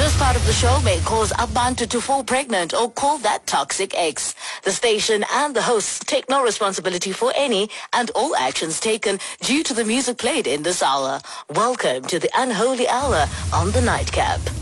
This part of the show may cause Abantu to fall pregnant or call that toxic ex. The station and the hosts take no responsibility for any and all actions taken due to the music played in this hour. Welcome to the Unholy Hour on the Nightcap.